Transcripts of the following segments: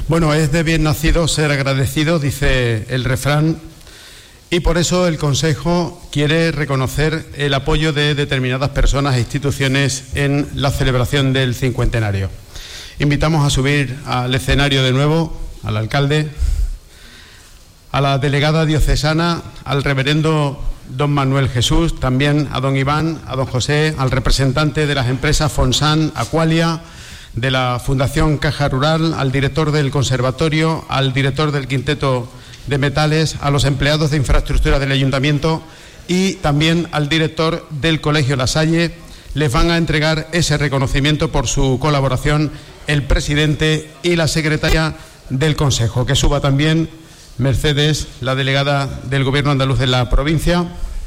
Bueno, es de bien nacido ser agradecido, dice el refrán, y por eso el Consejo quiere reconocer el apoyo de determinadas personas e instituciones en la celebración del cincuentenario. Invitamos a subir al escenario de nuevo al alcalde, a la delegada diocesana, al reverendo don Manuel Jesús, también a don Iván, a don José, al representante de las empresas Fonsan, Aqualia, de la Fundación Caja Rural, al director del Conservatorio, al director del Quinteto de Metales, a los empleados de infraestructura del Ayuntamiento y también al director del Colegio La Salle. Les van a entregar ese reconocimiento por su colaboración el presidente y la secretaria del Consejo. Que suba también Mercedes, la delegada del Gobierno andaluz en la provincia.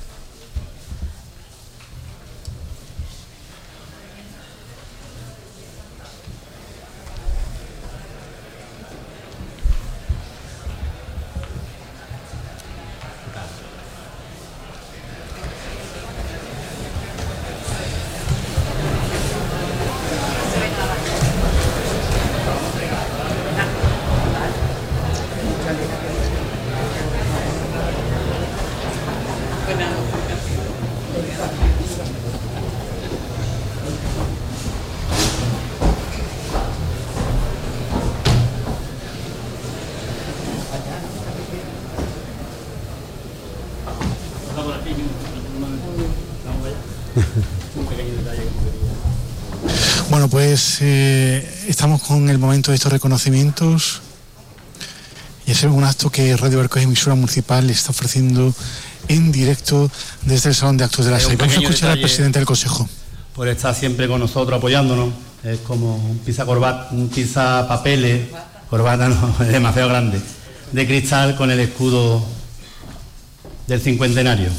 Bueno, pues estamos con el momento de estos reconocimientos y es un acto que Radio Arcos, emisora municipal, le está ofreciendo en directo desde el Salón de Actos de la SAI. Vamos a escuchar al presidente del Consejo. Por estar siempre con nosotros apoyándonos. Es como un pisapapeles, corbata no, es demasiado grande, de cristal con el escudo del cincuentenario.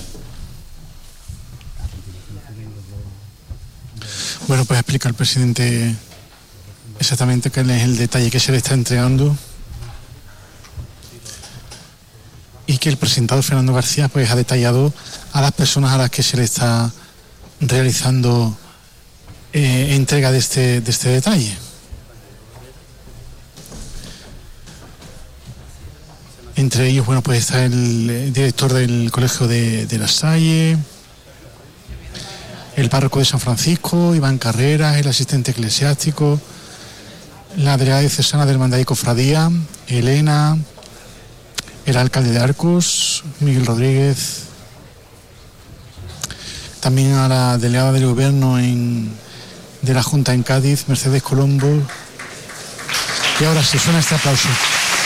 Bueno, pues explica el presidente exactamente cuál es el detalle que se le está entregando y que el presentador Fernando García pues ha detallado a las personas a las que se le está realizando entrega de este detalle. Entre ellos, bueno, pues está el director del Colegio de La Salle, el párroco de San Francisco, Iván Carreras, el asistente eclesiástico, la delegada diocesana de Hermandad y Cofradía, Elena, el alcalde de Arcos, Miguel Rodríguez, también a la delegada del Gobierno de la Junta en Cádiz, Mercedes Colombo. Y ahora sí, suena este aplauso.